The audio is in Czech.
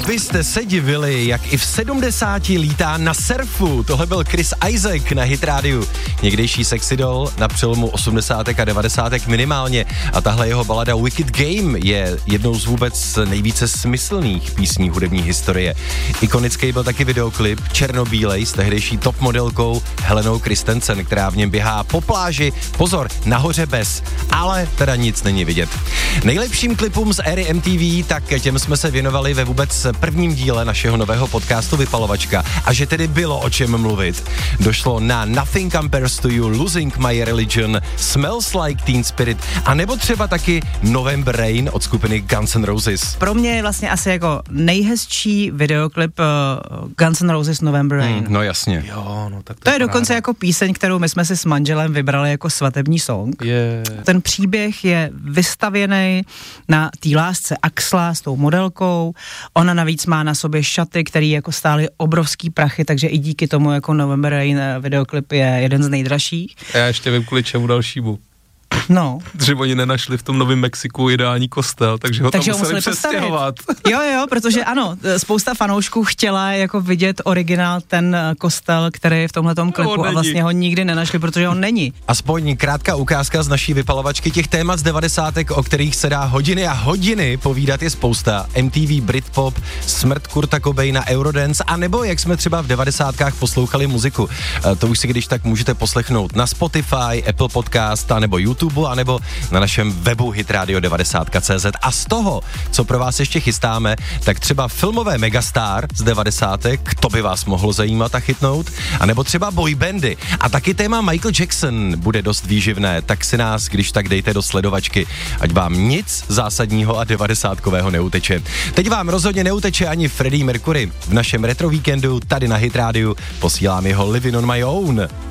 byste se divili, jak i v 70 lítá na surfu. Tohle byl Chris Isaak na Hit rádiu. Někdejší sexy doll na přelomu 80. a 90. minimálně. A tahle jeho balada Wicked Game je jednou z vůbec nejvíce smyslných písní hudební historie. Ikonický byl taky videoklip černobílej s tehdejší top modelkou Helenou Christensen, která v něm běhá po pláži. Pozor, nahoře bez, ale teda nic není vidět. Nejlepším klipům z éry MTV, tak těm jsme se věnovali ve vůbec prvním díle našeho nového podcastu Vypalovačka. A že tedy bylo o čem mluvit. Došlo na Nothing Compares to You, Losing My Religion, Smells Like Teen Spirit a nebo třeba taky November Rain od skupiny Guns N' Roses. Pro mě je vlastně asi jako nejhezčí videoklip Guns N' Roses November Rain. No jasně. Jo, no tak to je dokonce jako píseň, kterou my jsme si s manželem vybrali jako svatební song. Ten příběh je vystavěný na té lásce Axla s tou modelkou. Ona navíc má na sobě šaty, které jako stály obrovský prachy, takže i díky tomu jako November Rain videoklip je jeden z nejdražších. Já ještě vím kvůli čemu dalšímu. No. Že oni nenašli v tom Novém Mexiku ideální kostel, takže ho tam museli přestěhovat. Jo, protože ano, spousta fanoušků chtěla jako vidět originál ten kostel, který je v tomhletom klipu a vlastně ho nikdy nenašli, protože on není. Aspoň krátká ukázka z naší vypalovačky, těch témat z 90. o kterých se dá hodiny a hodiny povídat je spousta. MTV, Britpop, smrt Kurta Cobaina, Eurodance a nebo jak jsme třeba v 90. poslouchali muziku. To už si když tak můžete poslechnout na Spotify, Apple Podcast a nebo YouTube, anebo na našem webu hitradio90.cz. A z toho, co pro vás ještě chystáme, tak třeba filmové megastar z 90. to by vás mohlo zajímat a chytnout, anebo třeba boybandy. A taky téma Michael Jackson bude dost výživné, tak si nás, když tak dejte do sledovačky, ať vám nic zásadního a 90kového neuteče. Teď vám rozhodně neuteče ani Freddie Mercury. V našem retro víkendu tady na Hit rádiu posílám jeho Living on My Own.